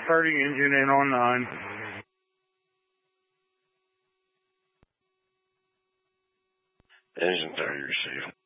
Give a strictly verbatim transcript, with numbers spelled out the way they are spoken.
thirty, engine in on nine. Engine thirty received.